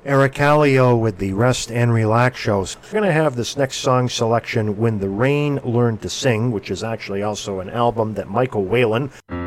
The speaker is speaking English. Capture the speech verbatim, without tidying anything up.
Eric Callio with the Rest and Relax shows. We're going to have this next song selection, When the Rain Learned to Sing, which is actually also an album that Michael Whalen